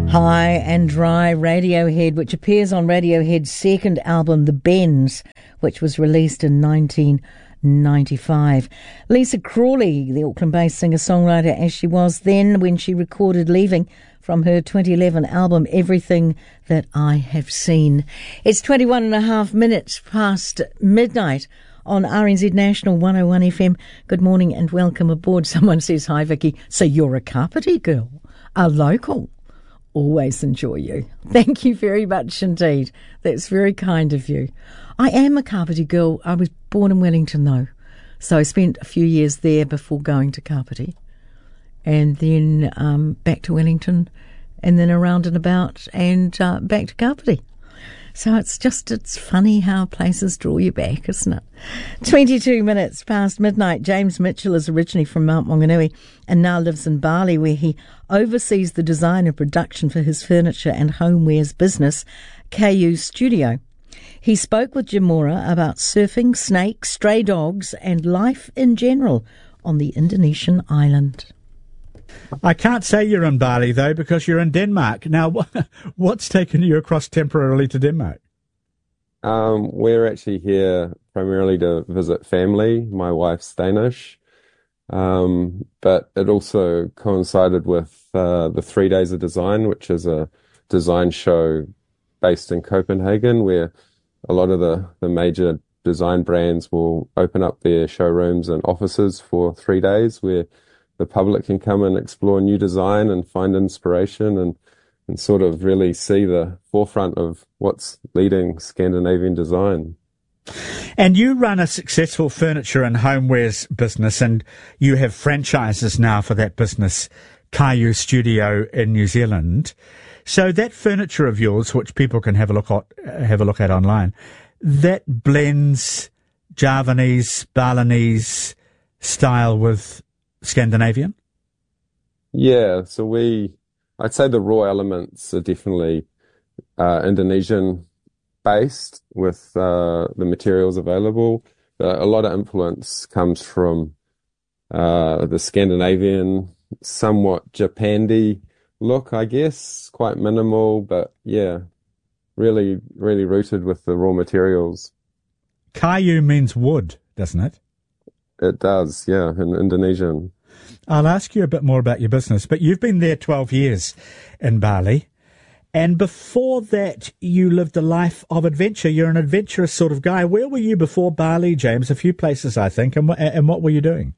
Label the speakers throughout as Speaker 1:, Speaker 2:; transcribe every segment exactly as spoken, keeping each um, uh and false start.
Speaker 1: High and Dry, Radiohead, which appears on Radiohead's second album, The Bends, which was released in nineteen ninety-five. Lisa Crawley, the Auckland-based singer-songwriter as she was then when she recorded Leaving from her twenty eleven album, Everything That I Have Seen. It's twenty-one and a half minutes past midnight on R N Z National one oh one F M. Good morning and welcome aboard. Someone says, hi Vicky, so you're a Kapiti girl, a local. Always enjoy you. Thank you very much indeed. That's very kind of you. I am a Kapiti girl. I was born in Wellington though, so I spent a few years there before going to Kapiti, and then um, back to Wellington, and then around and about and uh, back to Kapiti. So it's just, it's funny how places draw you back, isn't it? twenty-two minutes past midnight. James Mitchell is originally from Mount Maunganui and now lives in Bali, where he oversees the design and production for his furniture and homewares business, K U Studio. He spoke with Jim Mora about surfing, snakes, stray dogs and life in general on the Indonesian island.
Speaker 2: I can't say you're in Bali, though, because you're in Denmark. Now, what's taken you across temporarily to Denmark?
Speaker 3: Um, we're actually here primarily to visit family. My wife's Danish. Um, but it also coincided with uh, the Three Days of Design, which is a design show based in Copenhagen, where a lot of the, the major design brands will open up their showrooms and offices for three days, where the public can come and explore new design and find inspiration and, and sort of really see the forefront of what's leading Scandinavian design.
Speaker 2: And you run a successful furniture and homewares business, and you have franchises now for that business, K U Studio in New Zealand. So that furniture of yours, which people can have a look at, have a look at online, that blends Javanese, Balinese style with Scandinavian?
Speaker 3: Yeah, so we, I'd say the raw elements are definitely uh, Indonesian based with uh, the materials available. But a lot of influence comes from uh, the Scandinavian, somewhat Japandi look, I guess, quite minimal, but yeah, really, really rooted with the raw materials.
Speaker 2: Kayu means wood, doesn't it?
Speaker 3: It does, yeah, in Indonesian.
Speaker 2: I'll ask you a bit more about your business, but you've been there twelve years in Bali, and before that you lived a life of adventure. You're an adventurous sort of guy. Where were you before Bali, James? A few places, I think, and, and what were you doing?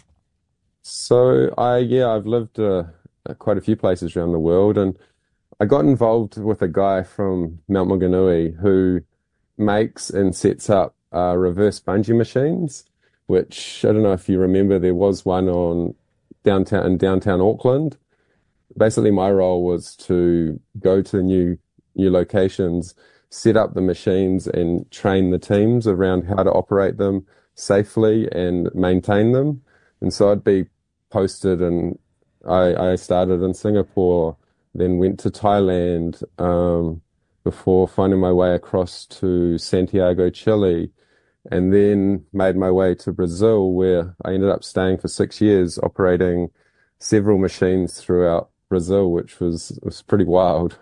Speaker 3: So, I yeah, I've lived uh, quite a few places around the world, and I got involved with a guy from Mount Maunganui who makes and sets up uh, reverse bungee machines, which I don't know if you remember, there was one on downtown in downtown Auckland. Basically, my role was to go to new new locations, set up the machines, and train the teams around how to operate them safely and maintain them. And so I'd be posted, and I, I started in Singapore, then went to Thailand um, before finding my way across to Santiago, Chile, and then made my way to Brazil, where I ended up staying for six years, operating several machines throughout Brazil, which was was pretty wild.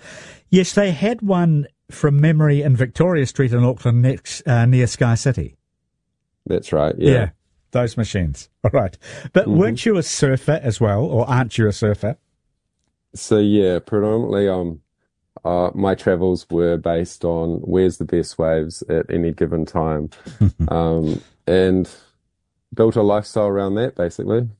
Speaker 2: Yes, they had one from memory in Victoria Street in Auckland, next uh, near Sky City.
Speaker 3: That's right, yeah.
Speaker 2: Yeah, those machines. All right. But mm-hmm. weren't you a surfer as well, or aren't you a surfer?
Speaker 3: So, yeah, predominantly um, uh, my travels were based on where's the best waves at any given time, um, and built a lifestyle around that, basically.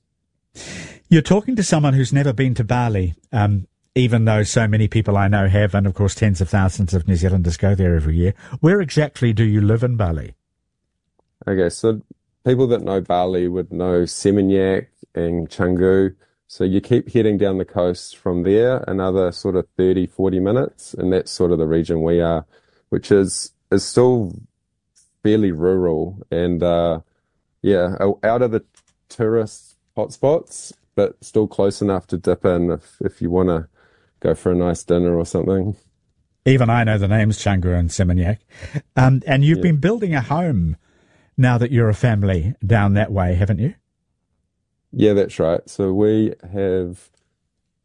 Speaker 2: You're talking to someone who's never been to Bali, um, even though so many people I know have, and of course tens of thousands of New Zealanders go there every year. Where exactly do you live in Bali?
Speaker 3: Okay, so people that know Bali would know Seminyak and Canggu. So you keep heading down the coast from there, another sort of thirty, forty minutes, and that's sort of the region we are, which is, is still fairly rural and, uh, yeah, out of the tourist hotspots, but still close enough to dip in if, if you want to go for a nice dinner or something.
Speaker 2: Even I know the names Canggu and Seminyak. Um, and you've yeah. been building a home now that you're a family down that way, haven't you?
Speaker 3: Yeah, that's right. So we have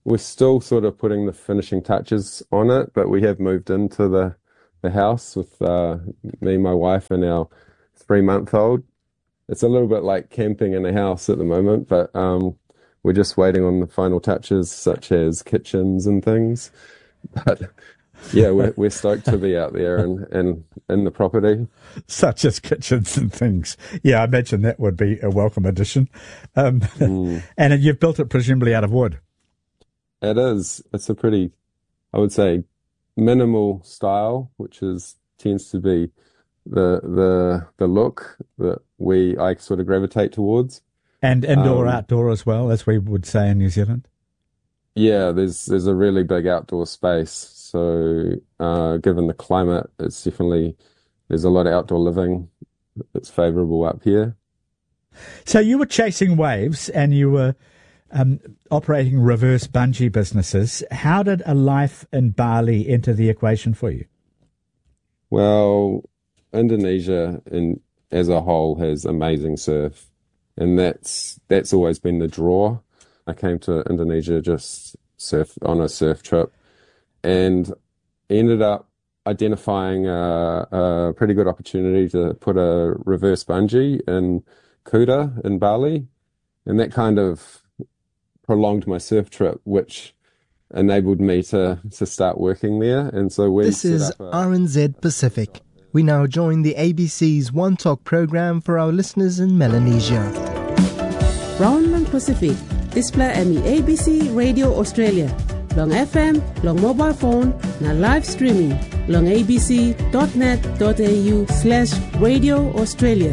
Speaker 3: we're still sort of putting the finishing touches on it, but we have moved into the, the house with uh, me, my wife, and our three-month-old. It's a little bit like camping in a house at the moment, but um, we're just waiting on the final touches, such as kitchens and things. But yeah, we're, we're stoked to be out there and, and in the property.
Speaker 2: Such as kitchens and things. Yeah, I imagine that would be a welcome addition. Um, mm. And you've built it presumably out of wood.
Speaker 3: It is. It's a pretty, I would say, minimal style, which is tends to be the the the look that we I sort of gravitate towards.
Speaker 2: And indoor, um, outdoor as well, as we would say in New Zealand.
Speaker 3: Yeah, there's there's a really big outdoor space. So, uh, given the climate, it's definitely there's a lot of outdoor living that's favourable up here.
Speaker 2: So you were chasing waves, and you were Um, operating reverse bungee businesses. How did a life in Bali enter the equation for you?
Speaker 3: Well, Indonesia in, as a whole has amazing surf, and that's that's always been the draw. I came to Indonesia just surf on a surf trip, and ended up identifying a, a pretty good opportunity to put a reverse bungee in Kuta in Bali, and that kind of prolonged my surf trip, which enabled me to, to start working there. And so we
Speaker 4: This is a... R N Z Pacific. We now join the A B C's One Talk program for our listeners in Melanesia.
Speaker 5: Round Long Pacific, display M E A B C Radio Australia. Long F M, long mobile phone, na live streaming. Long abc.net.au slash Radio Australia.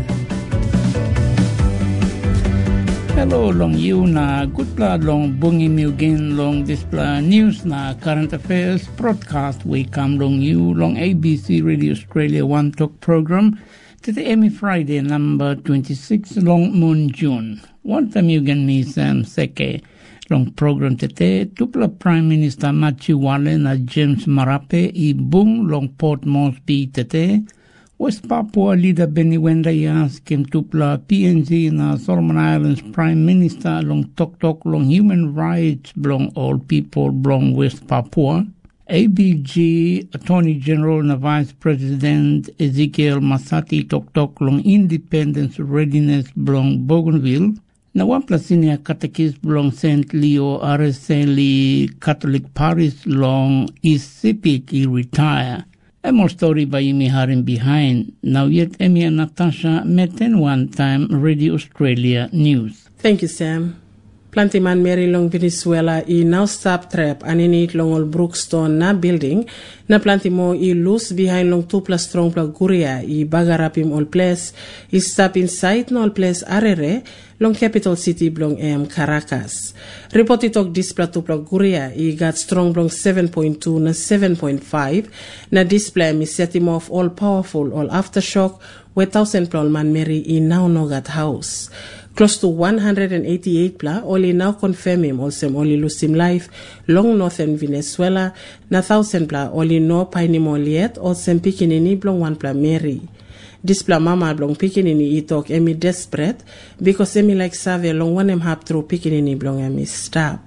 Speaker 6: Hello, long you na good blood long bungi mugin long display news na current affairs broadcast we come long you long A B C Radio Australia One Talk program to the Emmy Friday number twenty-six long moon June. One time you can me Sam Seke long program today tupla Prime Minister Matthew Wale na James Marape i bung long Port Moresby today. West Papua leader Benny Wenda Kim tupla P N G na Solomon Islands Prime Minister long Tok Tok long human rights belong all people belong West Papua. A B G Attorney General na Vice President Ezekiel Masati Tok Tok long independence readiness belong Bougainville. Na Wampla Senior Catechist belong Saint Leo R S L Catholic Parish long East Sepik i retire. A more story by Imi Harim behind. Now yet Emi and Natasha met in one time Radio Australia News.
Speaker 7: Thank you, Sam. Planty man Mary long Venezuela i now stop trap and in it long old Brookstone na building na planty mo i loose behind long two plus strong pla guria i bagarapim all place i stop inside no all place arere long capital city blong em Caracas. Report it talk display to pla guria i got strong blong seven point two na seven point five na display mi set him off all powerful all aftershock we thousand pla man Mary i now no got house. Close to one hundred eighty-eight pla only now confirm him also only lose him life long northern Venezuela na thousand pla only no painimol yet also pikinini blong one pla Mary. This pla mama blong pikinini i talk emi desperate because emi like save long one em hap through pikinini blong emi stop.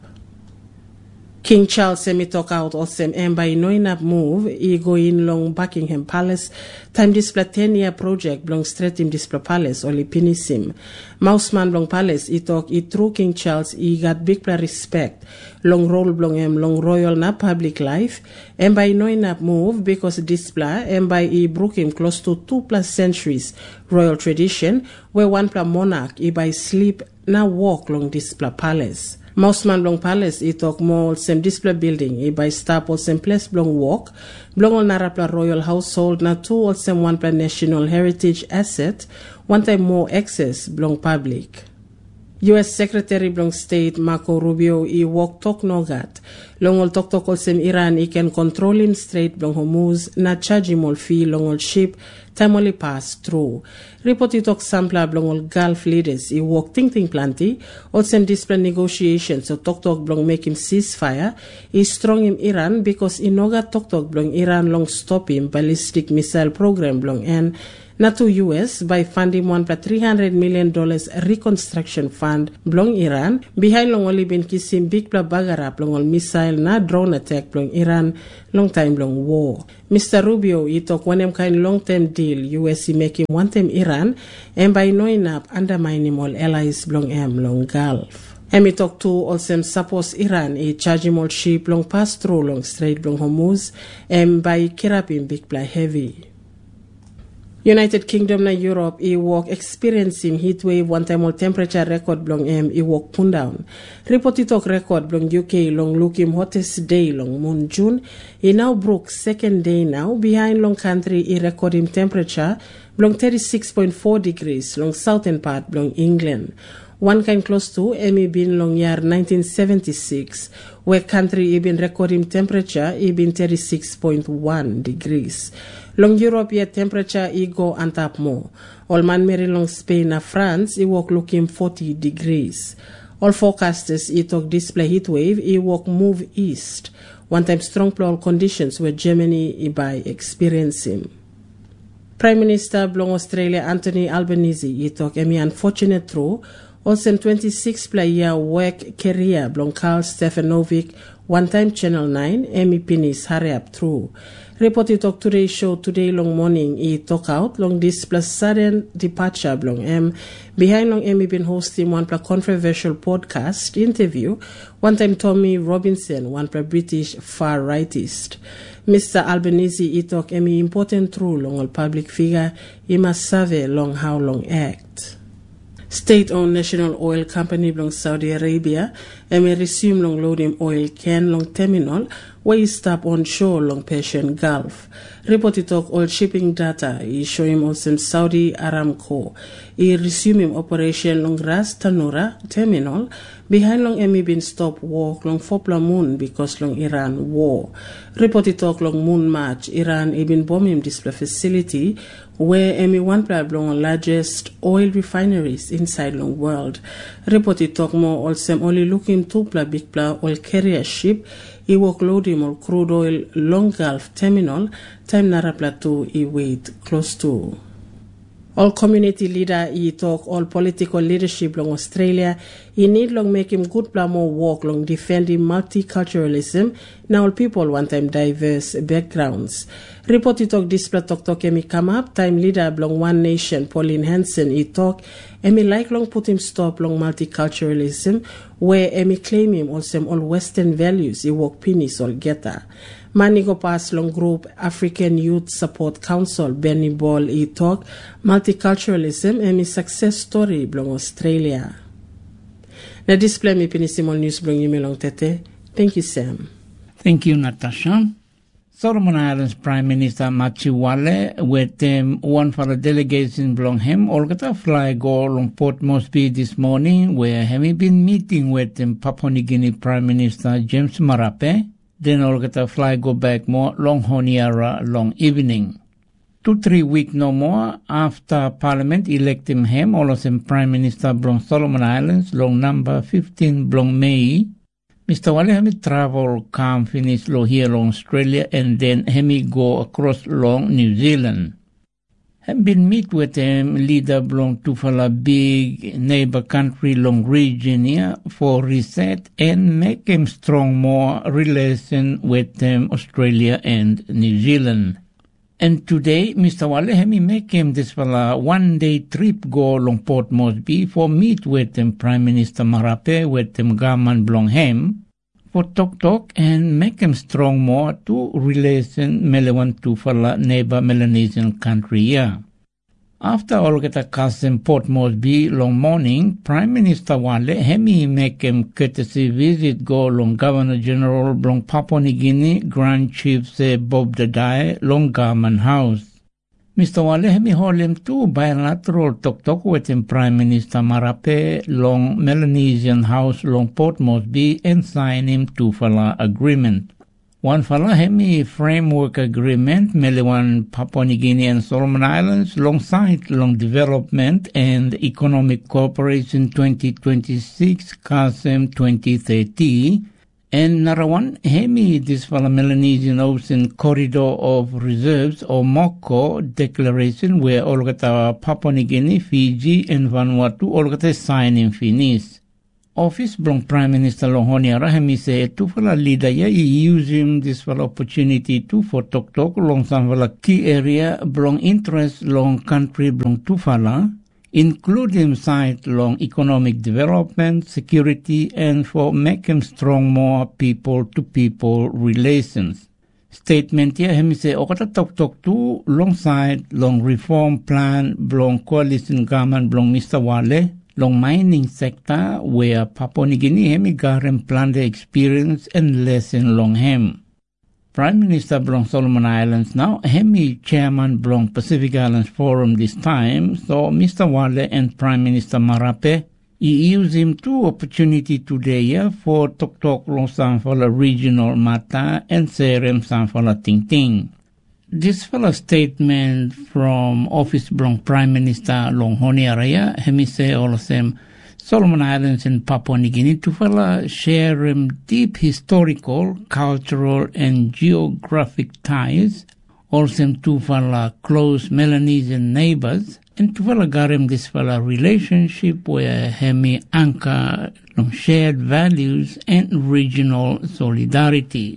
Speaker 7: King Charles semi talk out also em by noinap move i go in long Buckingham Palace time display ten year project belong straight in display palace only pinisim. Mouseman belong palace i talk i true King Charles i got big pla respect long role belong em long royal na public life em by noinap move because display em by i broke him close to two plus centuries royal tradition where one pla monarch i by sleep na walk long display palace. Mouseman Blong Palace i talk more same display building i by stop all same place Blong walk Blong all narapla royal household na two all same one pla national heritage asset one time more access Blong public. U S Secretary Blong State Marco Rubio i walk talk nogat long all talk talk all same Iran i can control him straight Blong Hormuz na charge him all fee long all ship time only pass through. Report it talk sampler Blong all Gulf leaders i walk ting ting planty all same display negotiations so talk talk Blong make him ceasefire i strong him Iran because i nogat talk talk Blong Iran long stop him ballistic missile program Blong and na to U S by funding one plus three hundred million dollars reconstruction fund blong Iran behind long only been kisim big pla bagarap long all missile na drone attack blong Iran long time long war. Mister Rubio he talk one kind long term deal U S making one time Iran and by knowing up undermining all allies blong M long Gulf. And we talk to also suppose Iran a charging all ship long pass through long Strait long Hormuz and by kirapin big pla heavy. United Kingdom na Europe i walk experiencing heat wave one time all temperature record blong M i walk pun down. Report talk record blong U K long looking hottest day long moon June i now broke second day now behind long country i record him temperature blong thirty-six point four degrees long southern part blong England. One kind close to Emmy been long year nineteen seventy-six, where country been recording temperature e been thirty-six point one degrees. Long Europe yet temperature e go and up more. All man Mary long Spain and France e walk looking forty degrees. All forecasters e talk display heat wave e walk move east. One time strong plural conditions where Germany e by experiencing. Prime Minister blong Australia Anthony Albanese e talk emi unfortunate through also twenty-six player work career blong Carl Stefanovic one time Channel nine Emmy Pinis hurry up through. Report it talk today show today long morning e talk out long this plus sudden departure blong M behind long Emmy been hosting one plus controversial podcast interview one time Tommy Robinson one plus British far rightist. Mister Albanese e talk Emmy important through long all public figure he must survey long how long act. State-owned national oil company belong Saudi Arabia and may resume long loading oil can long terminal where he stop on shore long Persian Gulf. Reported talk oil shipping data is showing also Saudi Aramco. He resume operation long Ras Tanura terminal behind long Emmy been stop work long Fopla Moon because long Iran war. Reported talk long Moon March Iran even bombing this facility where Emmy one plan long largest oil refineries inside long world. Reported talk more also only looking to pla big pla oil carrier ship he walk loading or crude oil long Gulf terminal time Nara Plateau he wait close to. All community leader he talk all political leadership long Australia he need long make him good plan more work long defending multiculturalism now all people one time diverse backgrounds. Report he talk display talk talk emi come up time leader long One Nation Pauline Hanson he talk emi like long put him stop long multiculturalism where emi claim him also all Western values he walk penis all getter. Manigo pass long group African Youth Support Council Benny Ball he talk multiculturalism emi success story belong Australia. Na display me pinisimol news belong you long tete. Thank you Sam.
Speaker 6: Thank you Natasha. Solomon Islands Prime Minister Machi Wale with um, one for the delegation belong him all got a fly go along Port Moresby this morning where have been meeting with um, Papua New Guinea Prime Minister James Marape. Then all got a fly go back more long Honiara long evening. Two, three weeks no more after Parliament elect him him, all of them Prime Minister Blong Solomon Islands, long number fifteen Blong May. Mister Wale hemi travel come finish lo here long Australia and then hemi go across long New Zealand. Have been meet with him leader Blong Tufala big neighbor country long region here for reset and make him strong more relation with them Australia and New Zealand. And today Mister Wale hemi make him this fella one day trip go long Port Moresby for meet with them Prime Minister Marape with them government Blong Hem for talk talk and make him strong more to relation Melewan to fella neighbor Melanesian country here. After all get a cousin Port Moresby long morning, Prime Minister Wale hemi make him courtesy visit go long Governor General long Papua New Guinea Grand Chief say Bob Dadai long Government House. Mister Wale hemi hold him to bilateral talk talk with him Prime Minister Marape long Melanesian House long Port Moresby and sign him to fala agreement. One fala hemi framework agreement Melewan Papua New Guinea and Solomon Islands alongside long development and economic cooperation twenty twenty-six CASEM twenty thirty And Narawan, hemi this fala Melanesian Ocean Corridor of Reserves or MOCO declaration where olgata Papua New Guinea, Fiji and Vanuatu olgata sign in finis. Office belong Prime Minister Longhoniara hemi se tu fala leader ya using this fala opportunity to for tok tok long some fala key area belong interest long country belong tu fala including side long economic development, security, and for making strong more people-to-people relations. Statement here, hemi say, okata tok tok tu long side long reform plan belong coalition government belong Mister Wale, long mining sector where Papua New Guinea hemi garem plan the experience and lesson long hem. Prime Minister belong Solomon Islands now, hemi chairman belong Pacific Islands Forum this time, so Mister Wale and Prime Minister Marape, he use him two opportunity today yeah, for tok tok long sanfala regional matter and serem sanfala ting ting. This fella statement from office belong Prime Minister Longhoniara, hemi say all of them, Solomon Islands and Papua New Guinea to fella share um, deep historical, cultural, and geographic ties. Also to fella close Melanesian neighbors, and to fella garem this fella relationship where hemi anchor long shared values and regional solidarity.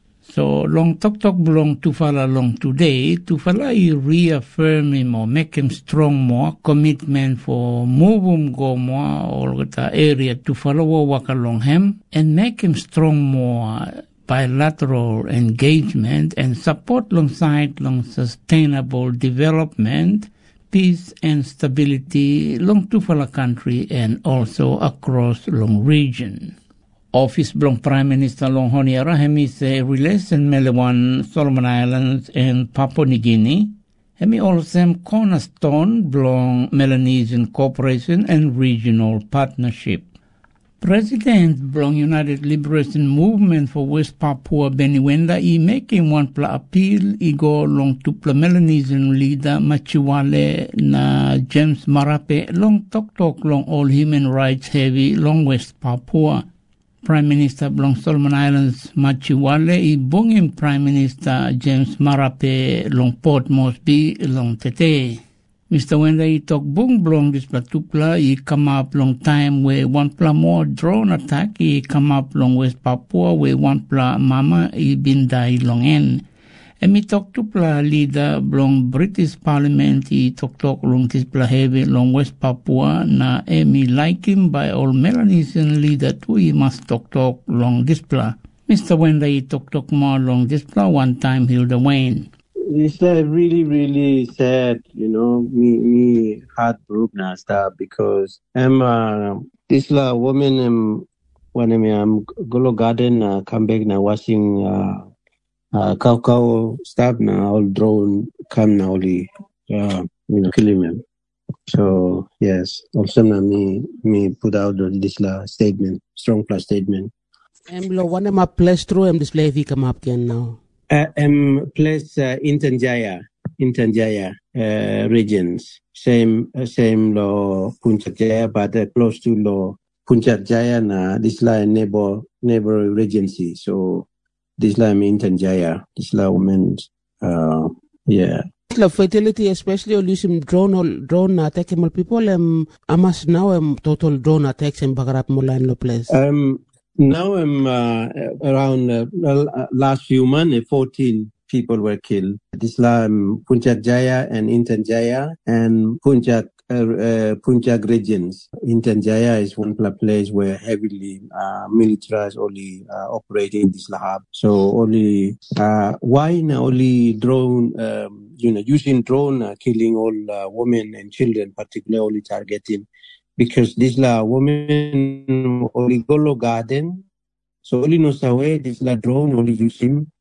Speaker 6: So long tok tok belong to fala long today to fala I reaffirm him or make him strong more commitment for move him go more or the area to follow work along him and make him strong more bilateral engagement and support alongside long sustainable development, peace and stability long to fala country and also across long region. Office belong Prime Minister Longhoniara hemi se relation Melewan, Solomon Islands and Papua New Guinea. Hemi also cornerstone belong Melanesian cooperation and regional partnership. President belong United Liberation Movement for West Papua Beniwenda i making one pla appeal i go long to pla Melanesian leader Machiwale na James Marape long tok tok long all human rights heavy long West Papua. Prime Minister belong Solomon Islands Machiwale i bungin Prime Minister James Marape long Port Moresby long Tete. Mister Wenda i talk bung belong this platupla i come up long time where one pla more drone attack i come up long West Papua where one pla mama i bin die long en. And me talk to pla leader belong British Parliament i talk talk long this pla heavy long West Papua na emi like him by all Melanesian leader too he must talk talk long this pla. Mister Wenda i talk talk more long this pla one time Hilda Wayne.
Speaker 8: It's uh, really, really sad, you know, me, me heartbroken and stuff because I'm uh, this uh, woman, um, when I'm um, Golo Garden, uh, come back now washing uh, uh, cow cow stuff now, all drone come now, only, uh, you know, killing them. So, yes, also now me, me put out this uh, statement, strong plus statement.
Speaker 5: I'm lo one of my place through and display if he come up again now.
Speaker 8: Uh, um, place uh, in Tanjaya, in Tanjaya uh, regions, same uh, same law Puncak Jaya, but uh, close to law Puncak Jaya na this la neighbor neighbor regency. So this la in Tanjaya, this la women, uh, yeah.
Speaker 5: The fatality, especially on using drone or drone attack more people. Um, amas now um total drone attacks in Bagarap Mulan lo place.
Speaker 8: Um. Now I'm uh, around uh, last few months, fourteen people were killed. This um, Puncak Jaya and Intan Jaya and Puncak uh, uh, Puncak regions. Intan Jaya is one place where heavily uh, militaries only uh, operating this lab. So only uh, why now only drone, um, you know, using drone uh, killing all uh, women and children, particularly targeting. Because this la woman only Golo Garden, so only no sawe this la drone only using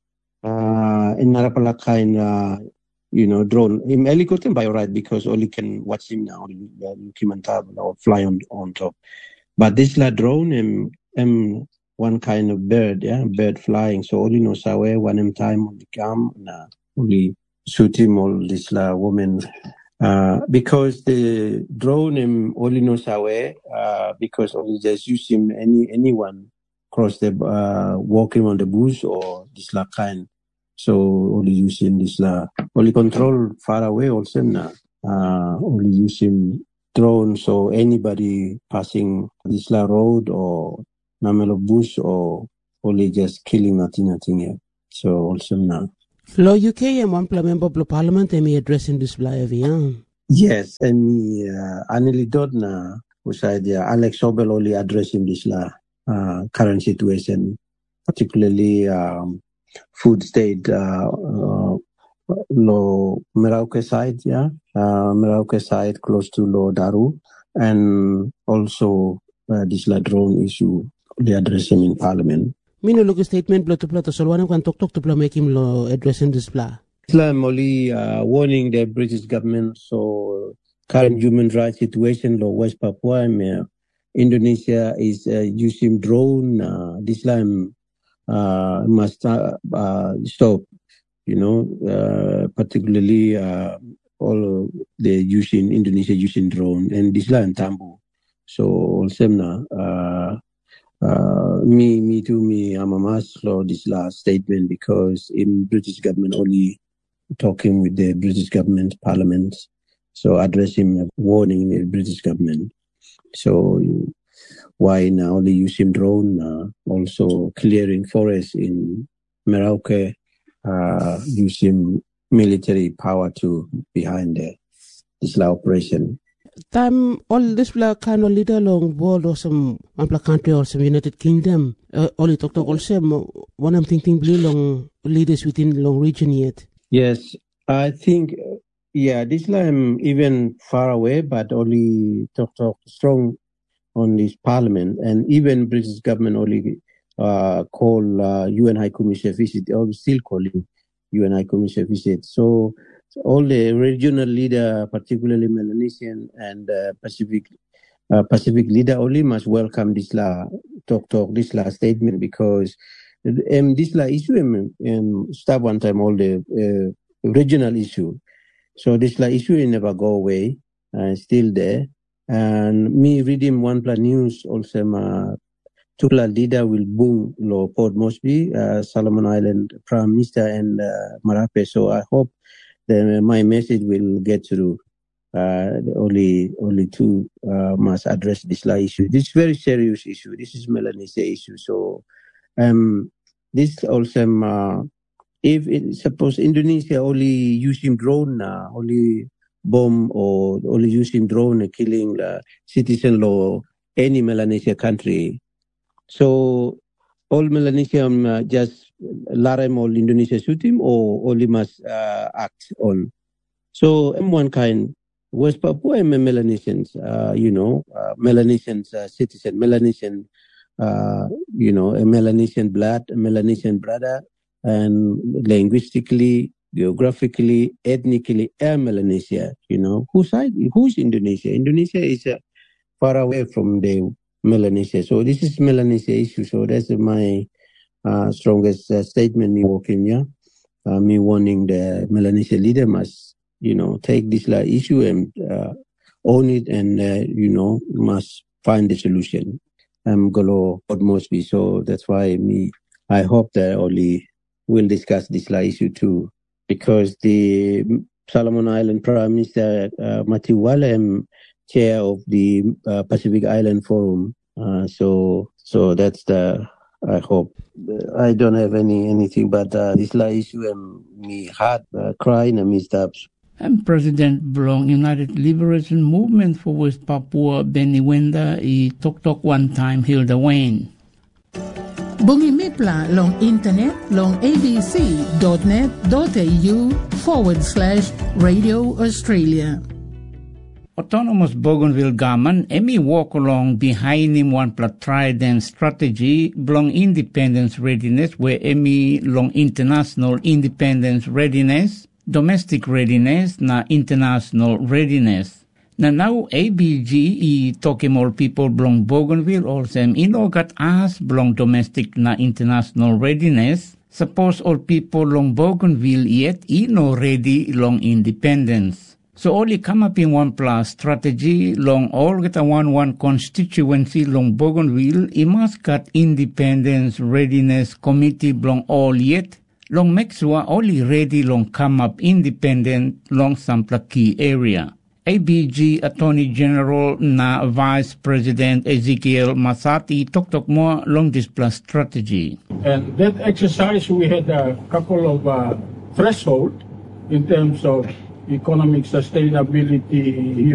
Speaker 8: uh in Narapalaka in uh you know drone. In helicopter by right because only can watch him now looking on top or fly on on top. But this la drone um, um one kind of bird, yeah, bird flying. So only no sawe one time only come na only shoot him all this la woman. Uh, because the drone him only knows how uh, because only just use him any anyone cross the uh, walking on the bush or this la kind. So only using this la only control far away also now. Uh, only using drone, so anybody passing this la road or namelo bush or only just killing nothing nothing here. So also now.
Speaker 5: Lo U K and one member of the parliament and me addressing this live young.
Speaker 8: Yes, and me uh Anneli Dodna was idea Alex Obel only addressing this la uh, current situation, particularly um food state uh, uh Lo Merauke side, yeah, uh, Merauke side close to Lo Daru, and also uh, this la drone issue they addressing in Parliament.
Speaker 5: Mino look statement blo to pla to solwana kan tok tok to pla make him lo addressing this pla.
Speaker 8: Islam only uh, warning the British government so current human rights situation lo West Papua, uh, Indonesia is uh, using drone. Uh, this Islam uh, must uh, uh, stop. You know, uh, particularly uh, all the using Indonesia using drone and this land Tambu. So also now, uh, uh, me, me too, me, I'm a master this last statement because in British government only talking with the British government parliament, so addressing warning the British government. So why now only using drone? Uh, also clearing forests in Merauke. Uh, using military power to behind the this operation.
Speaker 5: Time all this like kind of leader long world or some one country or some United Kingdom. Uh, only talk to also one I'm thinking blue long leaders within long region yet.
Speaker 8: Yes, I think yeah, this time even far away, but only talk talk strong on this parliament and even British government only. Uh, call uh, U N High Commissioner visit, or still calling U N High Commissioner visit. So, so all the regional leader, particularly Melanesian and uh, Pacific uh, Pacific leader, only must welcome this la talk talk this la statement because um, this la issue um, um, start one time all the uh, regional issue. So this la issue never go away, uh, still there. And me reading one plan news also. Uh, Tukla leader will boom lo Port Moresby, uh, Solomon Island Prime Minister and uh, Marape. So I hope that my message will get through. Uh, only only two uh, must address this la issue. This is very serious issue. This is Melanesia issue. So um, this also uh, if it, suppose Indonesia only using drone, uh, only bomb or only using drone uh, killing uh, citizen law any Melanesia country. So all Melanesia um, uh, just larem all Indonesia shoot him or only must uh, act on. So I'm one kind West Papua and Melanesians, uh, you know, uh, Melanesians uh, citizen, Melanesian, uh, you know, a Melanesian blood, a Melanesian brother, and linguistically, geographically, ethnically, a Melanesia, you know. Whose side? Who's Indonesia? Indonesia is uh, far away from the Melanesia. So this is Melanesia issue. So that's my uh, strongest uh, statement me walking, yeah. Uh, me warning the Melanesia leader must, you know, take this like, issue and uh, own it and, uh, you know, must find the solution. I'm Golo Port Moresby. So that's why me, I hope that only will discuss this like, issue too. Because the Solomon Island Prime Minister uh, Matthew Wallem, chair of the uh, Pacific Island Forum. Uh, so, so that's the. I hope. I don't have any anything but uh, this la issue and me heart uh, crying and me stops.
Speaker 6: And President Blong United Liberation Movement for West Papua Benny Wenda I Tok Tok One Time Hilda Wayne.
Speaker 9: Bungi Mipla long internet long abc.net.au forward slash Radio Australia.
Speaker 6: Autonomous Bougainville government Emmy walk along behind him one plat trident strategy long independence readiness where Emmy long international independence readiness, domestic readiness na international readiness. Na now A B G I talking all people belong Bougainville also inogat as belong domestic na international readiness. Suppose all people long Bougainville yet ino ready long independence. So only come up in one plus strategy long all get a one one constituency long Bougainville, i Muscat Independence Readiness Committee long all yet, long Mexua only ready long come up independent long some key area. A B G Attorney General na Vice President Ezekiel Masati talk talk more long this plus strategy.
Speaker 10: And that exercise we had a couple of uh, threshold in terms of economic sustainability,